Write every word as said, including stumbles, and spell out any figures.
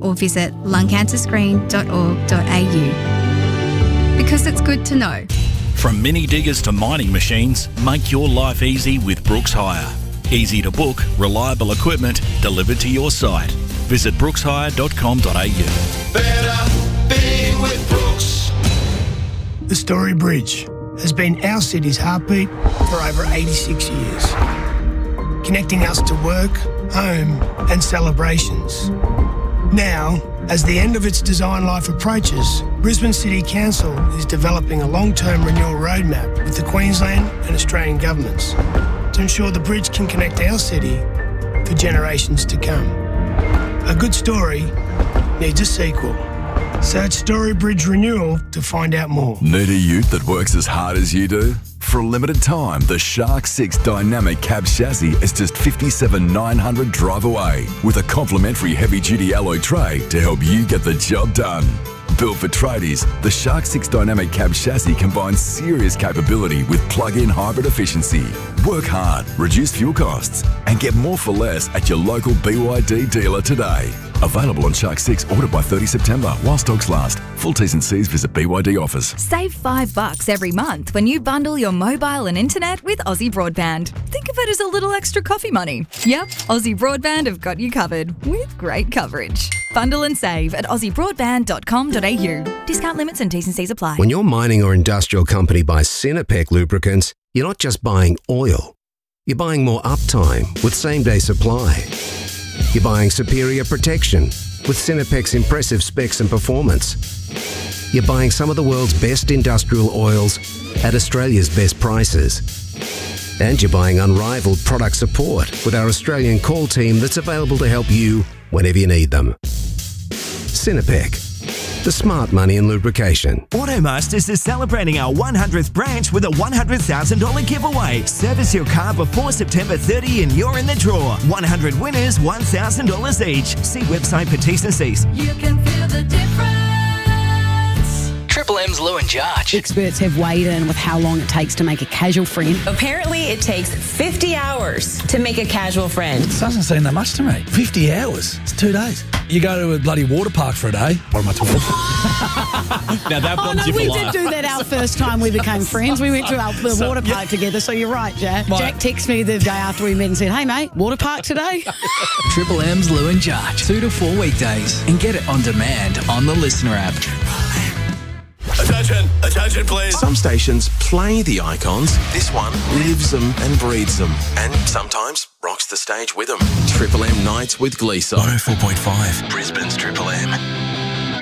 or visit lung cancer screen dot org dot a u. Because it's good to know. From mini diggers to mining machines, make your life easy with Brooks Hire. Easy to book, reliable equipment delivered to your site. Visit brooks hire dot com dot a u. Better being with Brooks. The Story Bridge has been our city's heartbeat for over eighty-six years, connecting us to work, home and celebrations. Now, as the end of its design life approaches, Brisbane City Council is developing a long-term renewal roadmap with the Queensland and Australian governments to ensure the bridge can connect our city for generations to come. A good story needs a sequel. Search Story Bridge Renewal to find out more. Need a ute that works as hard as you do? For a limited time, the Shark six Dynamic Cab Chassis is just fifty-seven thousand nine hundred dollars drive away with a complimentary heavy-duty alloy tray to help you get the job done. Built for tradies, the Shark six Dynamic Cab Chassis combines serious capability with plug-in hybrid efficiency. Work hard, reduce fuel costs, and get more for less at your local B Y D dealer today. Available on Shark six, ordered by thirtieth September, while stocks last. Full T's and C's, visit B Y D offers. Save five bucks every month when you bundle your mobile and internet with Aussie Broadband. Think of it as a little extra coffee money. Yep, Aussie Broadband have got you covered with great coverage. Bundle and save at aussie broadband dot com dot a u. Discount limits and T's and C's apply. When your mining or industrial company buys Cinepec lubricants, you're not just buying oil. You're buying more uptime with same-day supply. You're buying superior protection with Cinepec's impressive specs and performance. You're buying some of the world's best industrial oils at Australia's best prices. And you're buying unrivaled product support with our Australian call team that's available to help you whenever you need them. Cinepec, the smart money in lubrication. Automasters is celebrating our one hundredth branch with a one hundred thousand dollars giveaway. Service your car before September thirtieth and you're in the draw. one hundred winners, one thousand dollars each. See website for T's and C's. You can feel the difference. Triple M's Lou and Jarge. Experts have weighed in with how long it takes to make a casual friend. Apparently, it takes fifty hours to make a casual friend. It doesn't seem that much to me. fifty hours? It's two days. You go to a bloody water park for a day. What am I talking? Now that oh, no, we did do that our first time we became friends. We went to our, the so, water park yeah. together, so you're right, Jack. My, Jack texted me the day after we met and said, hey, mate, water park today? Triple M's Lou and Jarge. Two to four weekdays. And get it on demand on the Listener app. Attention, attention please. Some stations play the icons. This one lives them and breathes them. And sometimes rocks the stage with them. Triple M Nights with Gleeson. one oh four point five. Brisbane's Triple